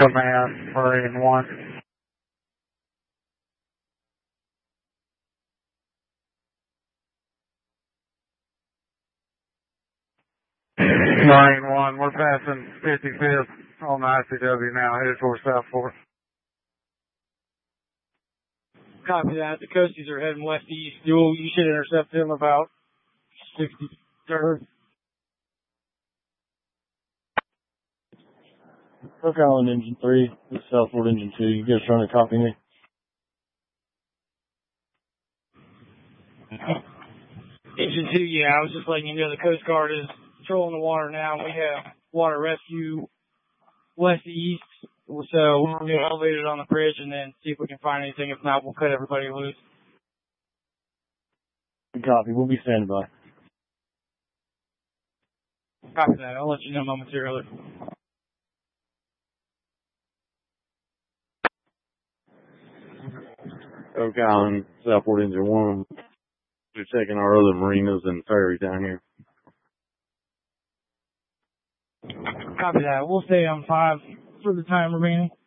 Command, Marine 1. Marine 1, we're passing 55th on the ICW now, headed towards South Fork. Copy that. The Coasties are heading west-east. You should intercept them about 63rd. Cook Island Engine 3, this is Southport Engine 2. You guys trying to copy me? Engine 2, yeah, I was just letting you know the Coast Guard is patrolling the water now. We have water rescue west-east, so we'll get elevated on the bridge and then see if we can find anything. If not, we'll cut everybody loose. Copy. We'll be standing by. Copy that. I'll let you know momentarily. Oak Island, Southport Engine 1. We're checking our other marinas and ferries down here. Copy that. We'll stay on 5 for the time remaining.